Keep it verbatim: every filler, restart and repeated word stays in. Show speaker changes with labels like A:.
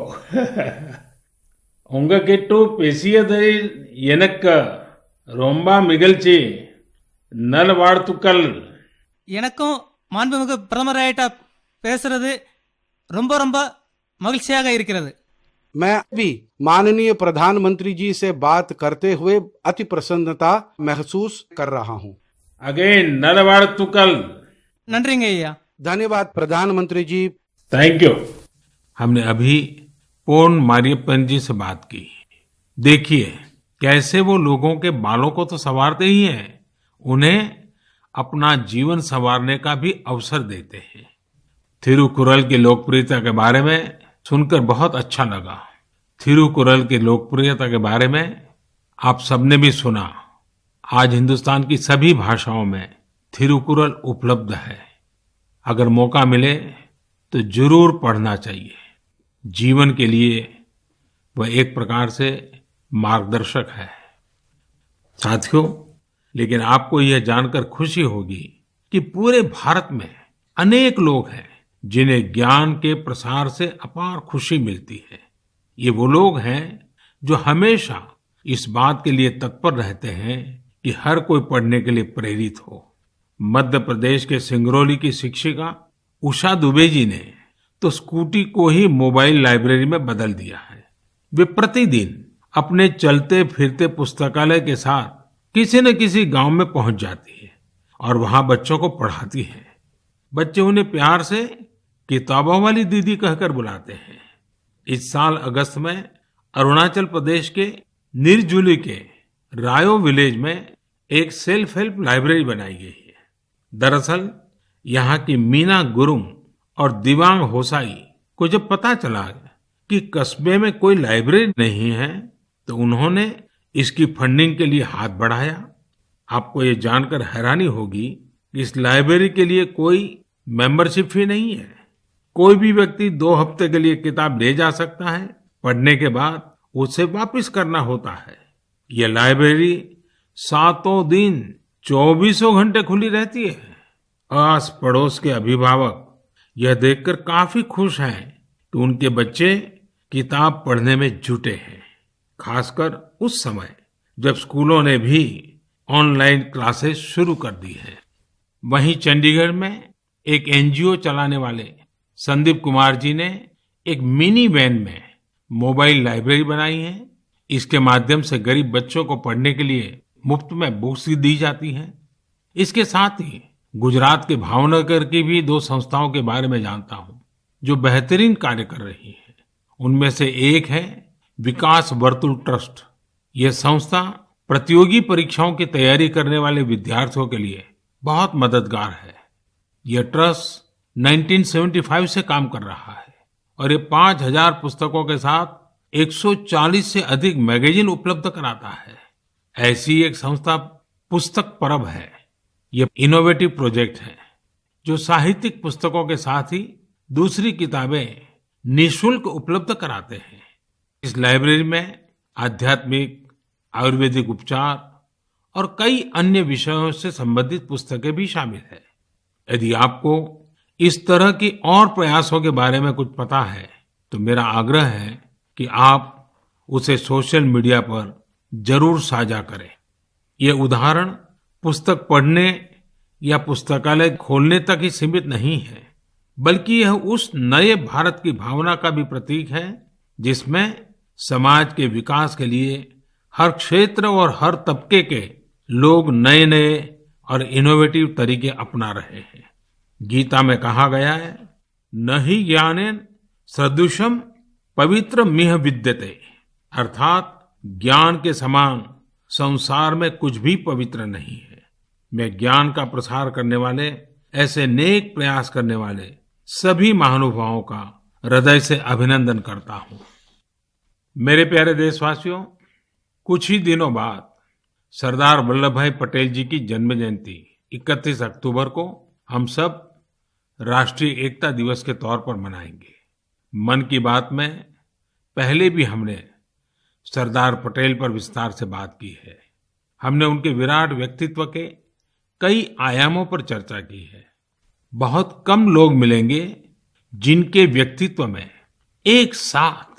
A: உங்ககிட்ட பேசியதை எனக்கு ரொம்ப மகிழ்ச்சி. நல்வாழ்த்துக்கள்.
B: எனக்கும் மாண்புமிகு பிரதமராயிட்ட பேசுறது ரொம்ப ரொம்ப மகிழ்ச்சியாக இருக்கிறது.
C: मैं भी माननीय प्रधानमंत्री जी से बात करते हुए अति प्रसन्नता महसूस कर रहा हूं.
A: अगेन नलवाड़तुकल.
B: नंद्रिंग ஐயா.
C: धन्यवाद प्रधानमंत्री जी.
A: Thank you. हमने अभी पोन मारियप्पन जी से बात की. देखिए कैसे वो लोगों के बालों को तो संवारते ही हैं, उन्हें अपना जीवन संवारने का भी अवसर देते हैं. थिरुकुरल की लोकप्रियता के बारे में सुनकर बहुत अच्छा लगा. थिरुकुरल की लोकप्रियता के बारे में आप सबने भी सुना. आज हिंदुस्तान की सभी भाषाओं में थिरुकुरल उपलब्ध है. अगर मौका मिले तो जरूर पढ़ना चाहिए. जीवन के लिए वह एक प्रकार से मार्गदर्शक है. साथियों, लेकिन आपको यह जानकर खुशी होगी कि पूरे भारत में अनेक लोग हैं जिन्हें ज्ञान के प्रसार से अपार खुशी मिलती है. ये वो लोग हैं जो हमेशा इस बात के लिए तत्पर रहते हैं कि हर कोई पढ़ने के लिए प्रेरित हो. मध्य प्रदेश के सिंगरौली की शिक्षिका उषा दुबे जी ने तो स्कूटी को ही मोबाइल लाइब्रेरी में बदल दिया है. वे प्रतिदिन अपने चलते फिरते पुस्तकालय के साथ किसी न किसी गांव में पहुंच जाती है और वहां बच्चों को पढ़ाती है. बच्चे उन्हें प्यार से किताबों वाली दीदी कहकर बुलाते हैं. इस साल अगस्त में अरुणाचल प्रदेश के निरजुली के रायो विलेज में एक सेल्फ हेल्प लाइब्रेरी बनाई गई है. दरअसल यहाँ की मीना गुरुंग और दिवांग होसाई को जब पता चला कि कस्बे में कोई लाइब्रेरी नहीं है तो उन्होंने इसकी फंडिंग के लिए हाथ बढ़ाया. आपको ये जानकर हैरानी होगी कि इस लाइब्रेरी के लिए कोई मेंबरशिप फी नहीं है. कोई भी व्यक्ति दो हफ्ते के लिए किताब ले जा सकता है. पढ़ने के बाद उसे वापस करना होता है. ये लाइब्रेरी सातों दिन चौबीसों घंटे खुली रहती है. आस पड़ोस के अभिभावक यह देखकर काफी खुश हैं कि उनके बच्चे किताब पढ़ने में जुटे हैं. खासकर उस समय जब स्कूलों ने भी ऑनलाइन क्लासेस शुरू कर दी है. वहीं चंडीगढ़ में एक एनजीओ चलाने वाले संदीप कुमार जी ने एक मिनी वैन में मोबाइल लाइब्रेरी बनाई है. इसके माध्यम से गरीब बच्चों को पढ़ने के लिए मुफ्त में बुक्स दी जाती हैं. इसके साथ ही गुजरात के भावनगर की भी दो संस्थाओं के बारे में जानता हूं जो बेहतरीन कार्य कर रही है. उनमें से एक है विकास वर्तुल ट्रस्ट. ये संस्था प्रतियोगी परीक्षाओं की तैयारी करने वाले विद्यार्थियों के लिए बहुत मददगार है. यह ट्रस्ट उन्नीस सौ पचहत्तर से काम कर रहा है और ये पांच हजार पुस्तकों के साथ एक सौ चालीस से अधिक मैगजीन उपलब्ध कराता है. ऐसी एक संस्था पुस्तक परब है. ये इनोवेटिव प्रोजेक्ट है जो साहित्यिक पुस्तकों के साथ ही दूसरी किताबें निःशुल्क उपलब्ध कराते हैं. इस लाइब्रेरी में आध्यात्मिक, आयुर्वेदिक उपचार और कई अन्य विषयों से संबंधित पुस्तकें भी शामिल है. यदि आपको इस तरह की और प्रयासों के बारे में कुछ पता है तो मेरा आग्रह है कि आप उसे सोशल मीडिया पर जरूर साझा करें. ये उदाहरण पुस्तक पढ़ने या पुस्तकालय खोलने तक ही सीमित नहीं है, बल्कि यह उस नए भारत की भावना का भी प्रतीक है जिसमें समाज के विकास के लिए हर क्षेत्र और हर तबके के लोग नए नए और इनोवेटिव तरीके अपना रहे हैं. गीता में कहा गया है, न ही ज्ञानेन सदृशम पवित्र मिह विद्यते. अर्थात ज्ञान के समान संसार में कुछ भी पवित्र नहीं है. मैं ज्ञान का प्रसार करने वाले, ऐसे नेक प्रयास करने वाले सभी महानुभावों का हृदय से अभिनंदन करता हूं. मेरे प्यारे देशवासियों, कुछ ही दिनों बाद सरदार वल्लभ भाई पटेल जी की जन्म जयंती इकतीस अक्टूबर को हम सब राष्ट्रीय एकता दिवस के तौर पर मनाएंगे. मन की बात में पहले भी हमने सरदार पटेल पर विस्तार से बात की है. हमने उनके विराट व्यक्तित्व के कई आयामों पर चर्चा की है. बहुत कम लोग मिलेंगे जिनके व्यक्तित्व में एक साथ